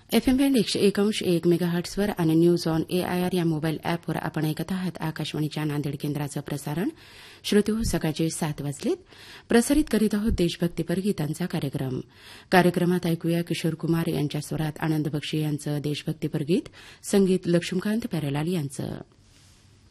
FM band 101.1 मेगाहर्ट्झवर आणि news on AIR या mobile अॅपवर आपण ऐकत आहात आकाशवाणीच्या नांदेड केंद्राचं प्रसारण. श्रोतेहो, सकाळचे 7 वाजलेत. प्रसारित करीत आहोत देशभक्तीपर गीतांचा कार्यक्रम. कार्यक्रमात ऐकूया किशोर कुमार यांच्या स्वरात आनंद बक्षी यांचं देशभक्तीपर गीत, संगीत लक्ष्मीकांत प्यारेलाल यांचं.